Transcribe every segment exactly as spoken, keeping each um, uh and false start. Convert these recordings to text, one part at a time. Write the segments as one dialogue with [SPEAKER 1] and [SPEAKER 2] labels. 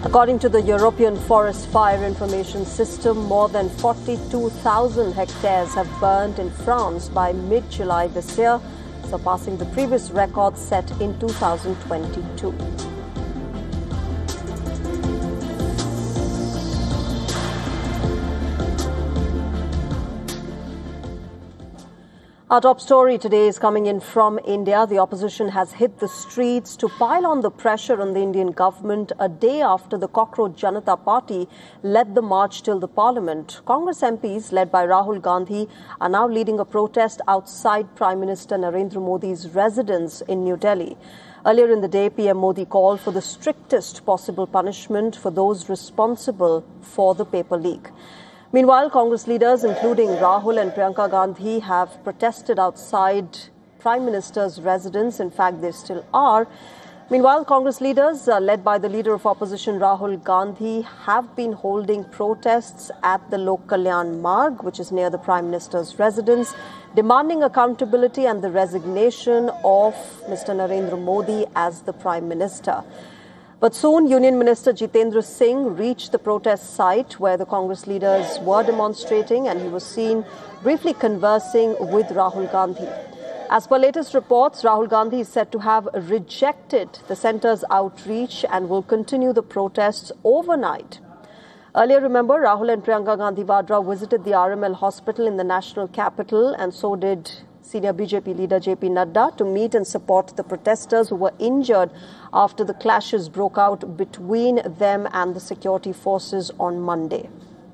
[SPEAKER 1] According to the European Forest Fire Information System, more than forty-two thousand hectares have burnt in France by mid-July this year, surpassing the previous record set in two thousand twenty-two. Our top story today is coming in from India. The opposition has hit the streets to pile on the pressure on the Indian government a day after the Cockroach Janata Party led the march till the parliament. Congress M Ps, led by Rahul Gandhi, are now leading a protest outside Prime Minister Narendra Modi's residence in New Delhi. Earlier in the day, P M Modi called for the strictest possible punishment for those responsible for the paper leak. Meanwhile, Congress leaders, including Rahul and Priyanka Gandhi, have protested outside Prime Minister's residence. In fact, they still are. Meanwhile, Congress leaders, uh, led by the leader of opposition, Rahul Gandhi, have been holding protests at the Lok Kalyan Marg, which is near the Prime Minister's residence, demanding accountability and the resignation of Mister Narendra Modi as the Prime Minister. But soon, Union Minister Jitendra Singh reached the protest site where the Congress leaders were demonstrating, and he was seen briefly conversing with Rahul Gandhi. As per latest reports, Rahul Gandhi is said to have rejected the centre's outreach and will continue the protests overnight. Earlier, remember, Rahul and Priyanka Gandhi Vadra visited the R M L hospital in the national capital, and so did senior B J P leader J P Nadda, to meet and support the protesters who were injured after the clashes broke out between them and the security forces on Monday.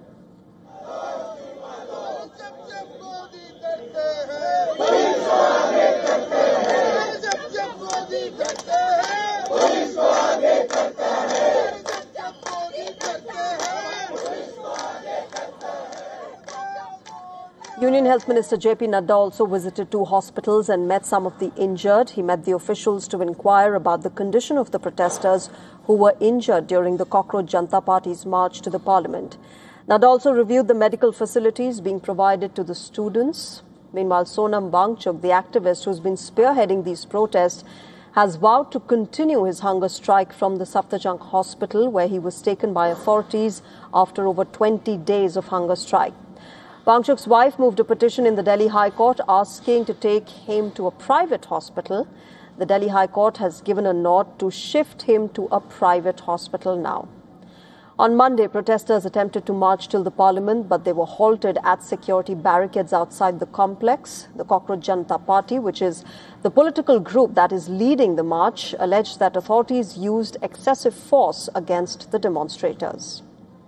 [SPEAKER 1] Union Health Minister J P Nadda also visited two hospitals and met some of the injured. He met the officials to inquire about the condition of the protesters who were injured during the Cockroach Janata Party's march to the parliament. Nadda also reviewed the medical facilities being provided to the students. Meanwhile, Sonam Wangchuk, the activist who's been spearheading these protests, has vowed to continue his hunger strike from the Safdarjung hospital, where he was taken by authorities after over twenty days of hunger strike. Wangchuk's wife moved a petition in the Delhi High Court asking to take him to a private hospital. The Delhi High Court has given a nod to shift him to a private hospital now. On Monday, protesters attempted to march till the parliament, but they were halted at security barricades outside the complex. The Cockroach Janata Party, which is the political group that is leading the march, alleged that authorities used excessive force against the demonstrators.